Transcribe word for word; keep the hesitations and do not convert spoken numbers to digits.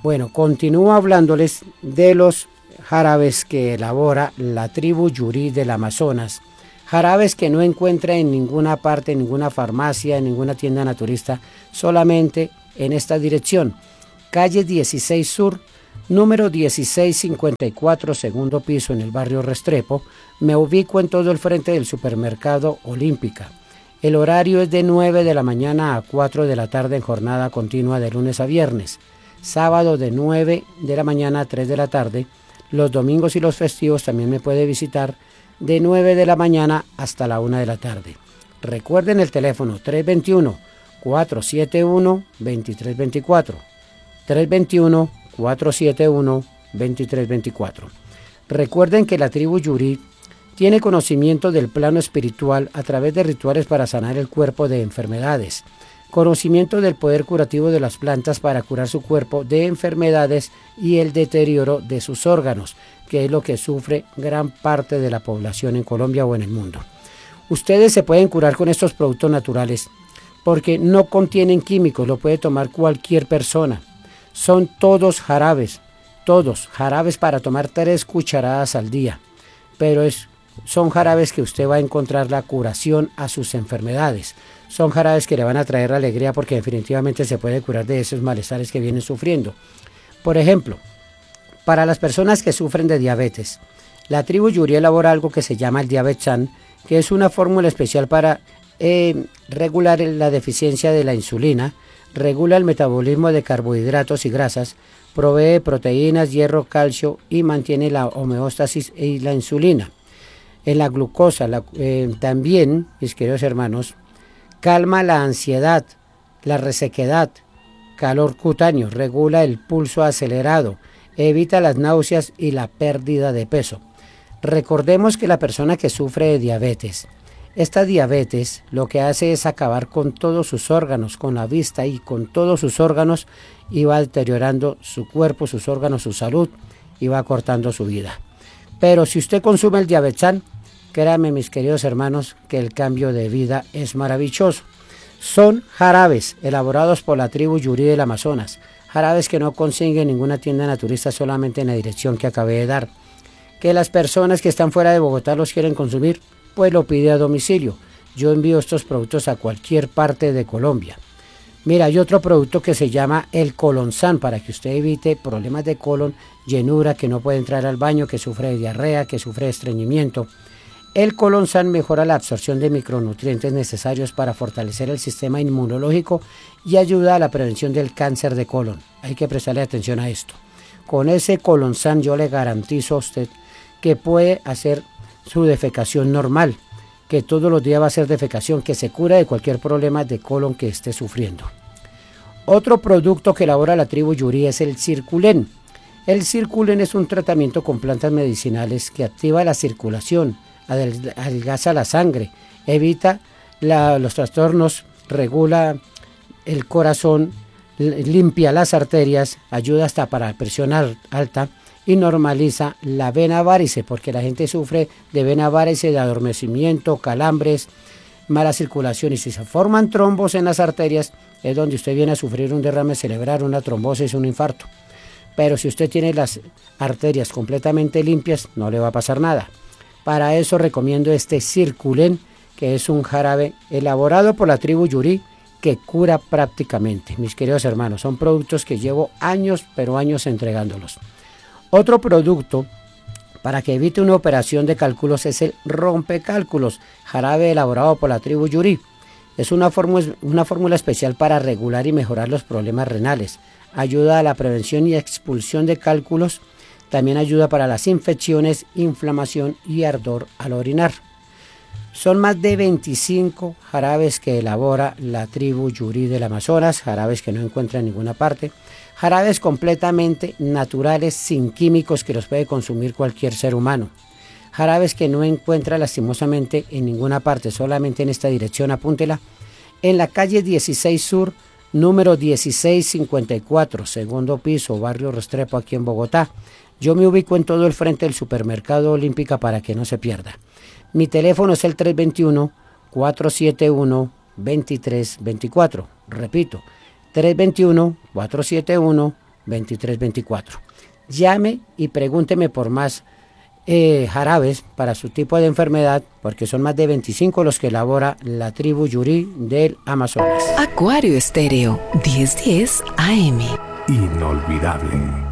Bueno, continúo hablándoles de los jarabes que elabora la tribu Yuri del Amazonas. Jarabes que no encuentra en ninguna parte, en ninguna farmacia, en ninguna tienda naturista, solamente en esta dirección. Calle dieciséis Sur, número dieciséis cincuenta y cuatro, segundo piso, en el barrio Restrepo. Me ubico en todo el frente del supermercado Olímpica. El horario es de nueve de la mañana a cuatro de la tarde en jornada continua de lunes a viernes. Sábado de nueve de la mañana a tres de la tarde. Los domingos y los festivos también me puede visitar de nueve de la mañana hasta la una de la tarde. Recuerden el teléfono tres dos uno, cuatro siete uno, dos tres dos cuatro. tres dos uno, cuatro siete uno, dos tres dos cuatro. Recuerden que la tribu Yuri tiene conocimiento del plano espiritual a través de rituales para sanar el cuerpo de enfermedades, conocimiento del poder curativo de las plantas para curar su cuerpo de enfermedades y el deterioro de sus órganos, que es lo que sufre gran parte de la población en Colombia o en el mundo. Ustedes se pueden curar con estos productos naturales porque no contienen químicos, lo puede tomar cualquier persona. Son todos jarabes, todos jarabes para tomar tres cucharadas al día, pero es, son jarabes que usted va a encontrar la curación a sus enfermedades. Son jarabes que le van a traer alegría porque definitivamente se puede curar de esos malestares que vienen sufriendo. Por ejemplo, para las personas que sufren de diabetes, la tribu Yuri elabora algo que se llama el Diabetsan, que es una fórmula especial para eh, regular la deficiencia de la insulina, regula el metabolismo de carbohidratos y grasas, provee proteínas, hierro, calcio y mantiene la homeostasis y la insulina. En la glucosa, la, eh, también, mis queridos hermanos, calma la ansiedad, la resequedad, calor cutáneo, regula el pulso acelerado, evita las náuseas y la pérdida de peso. Recordemos que la persona que sufre de diabetes, esta diabetes lo que hace es acabar con todos sus órganos, con la vista y con todos sus órganos, y va deteriorando su cuerpo, sus órganos, su salud, y va cortando su vida. Pero si usted consume el Diabetsan, créanme, mis queridos hermanos, que el cambio de vida es maravilloso. Son jarabes elaborados por la tribu Yuri del Amazonas, jarabes que no consiguen ninguna tienda naturista, solamente en la dirección que acabé de dar. Que las personas que están fuera de Bogotá los quieren consumir, pues lo pide a domicilio. Yo envío estos productos a cualquier parte de Colombia. Mira, hay otro producto que se llama el Colonsan, para que usted evite problemas de colon, llenura, que no puede entrar al baño, que sufre de diarrea, que sufre de estreñimiento. El Colonsan mejora la absorción de micronutrientes necesarios para fortalecer el sistema inmunológico y ayuda a la prevención del cáncer de colon. Hay que prestarle atención a esto. Con ese Colonsan yo le garantizo a usted que puede hacer su defecación normal, que todos los días va a ser defecación, que se cura de cualquier problema de colon que esté sufriendo. Otro producto que elabora la tribu Yuri es el Circulen. El Circulen es un tratamiento con plantas medicinales que activa la circulación, adelgaza la sangre, evita la, los trastornos, regula el corazón, limpia las arterias, ayuda hasta para la presión alta y normaliza la vena varice, porque la gente sufre de vena varice, de adormecimiento, calambres, mala circulación, y si se forman trombos en las arterias es donde usted viene a sufrir un derrame cerebral, una trombosis, un infarto. Pero si usted tiene las arterias completamente limpias, no le va a pasar nada. Para eso recomiendo este Circulen, que es un jarabe elaborado por la tribu Yuri que cura prácticamente. Mis queridos hermanos, son productos que llevo años, pero años entregándolos. Otro producto para que evite una operación de cálculos es el rompecálculos, jarabe elaborado por la tribu Yuri. Es una fórmula, una fórmula especial para regular y mejorar los problemas renales. Ayuda a la prevención y expulsión de cálculos. También ayuda para las infecciones, inflamación y ardor al orinar. Son más de veinticinco jarabes que elabora la tribu Yuri del Amazonas, jarabes que no encuentra en ninguna parte, jarabes completamente naturales, sin químicos, que los puede consumir cualquier ser humano. Jarabes que no encuentra lastimosamente en ninguna parte, solamente en esta dirección, apúntela, en la calle dieciséis Sur, número dieciséis cincuenta y cuatro, segundo piso, barrio Restrepo, aquí en Bogotá. Yo me ubico en todo el frente del supermercado Olímpica para que no se pierda. Mi teléfono es el tres dos uno, cuatro siete uno, dos tres dos cuatro. Repito, tres dos uno, cuatro siete uno, veintitrés veinticuatro. Llame y pregúnteme por más eh, jarabes para su tipo de enfermedad, porque son más de veinticinco los que elabora la tribu Yuri del Amazonas. Acuario Estéreo, diez diez A M. Inolvidable.